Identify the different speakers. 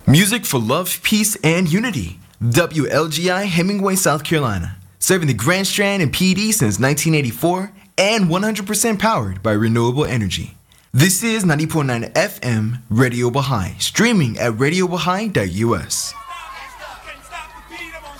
Speaker 1: Music for love, peace, and unity. WLGI Hemingway, South Carolina. Serving the Grand Strand and PD since 1984 and 100% powered by renewable energy. This is 90.9 FM Radio Baha'i, streaming at radiobaha'i.us.